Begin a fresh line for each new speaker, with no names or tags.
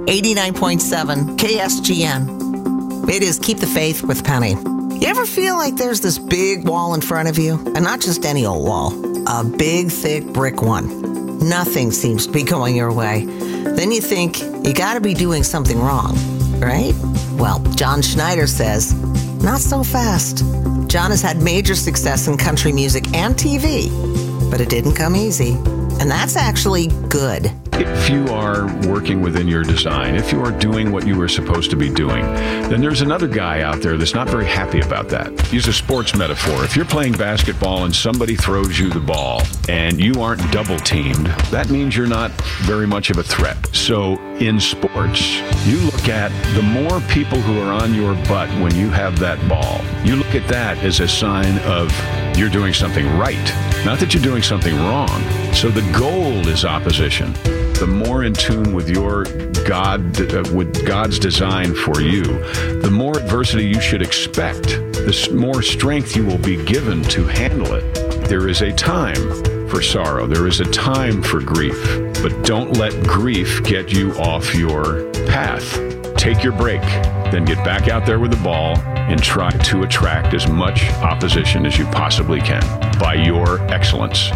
89.7 KSGN. It is Keep the Faith with Penny. You ever feel like there's this big wall in front of you? And not just any old wall, a big, thick brick one. Nothing seems to be going your way. Then you think you got to be doing something wrong, right? Well, John Schneider says, not so fast. John has had major success in country music and TV, but it didn't come easy. And that's actually good.
If you are working within your design, if you are doing what you were supposed to be doing, then there's another guy out there that's not very happy about that. Use a sports metaphor. If you're playing basketball and somebody throws you the ball and you aren't double teamed, that means you're not very much of a threat. So in sports, you look at the more people who are on your butt when you have that ball, you look at that as a sign of you're doing something right, not that you're doing something wrong. So the goal is opposition. The more in tune with your God, with God's design for you, the more adversity you should expect, the more strength you will be given to handle it. There is a time for sorrow. There is a time for grief. But don't let grief get you off your path. Take your break, then get back out there with the ball and try to attract as much opposition as you possibly can by your excellence.